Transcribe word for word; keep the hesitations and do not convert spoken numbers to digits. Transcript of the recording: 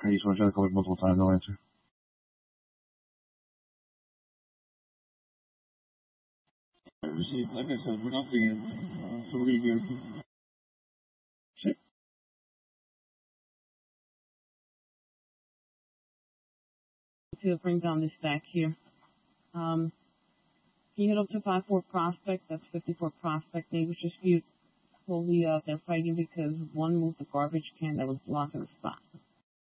I just want to try to call it multiple times, no answer. See, like I said, we're not figuring uh, so we're gonna get shit. To bring down this stack here. Um, he hit up to five four prospect, that's fifty-four prospect. They was just viewed fully uh, they're fighting because one moved the garbage can that was blocking the spot.